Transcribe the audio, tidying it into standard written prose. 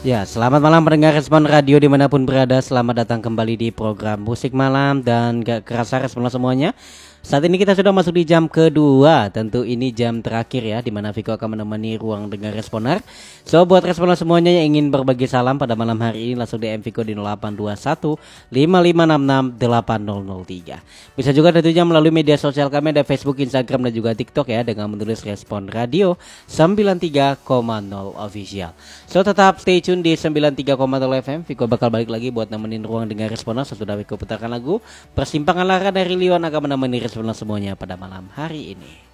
Ya, selamat malam pendengar Respon Radio dimanapun berada. Selamat datang kembali di program Musik Malam dan gak kerasa respon semuanya. Saat ini kita sudah masuk di jam kedua. Tentu ini jam terakhir ya, di mana Viko akan menemani ruang dengar Responer. So buat Responer semuanya yang ingin berbagi salam pada malam hari ini, langsung DM Viko di 0821 5566 8003. Bisa juga tentunya melalui media sosial kami, ada Facebook, Instagram dan juga TikTok ya, dengan menulis Respon Radio 93,0 official. So tetap stay tune di 93,0 FM. Viko bakal balik lagi buat nemenin ruang dengar Responer sesudah Viko putarkan lagu Persimpangan Lara dari Liwan akan menemani Responer semuanya pada malam hari ini.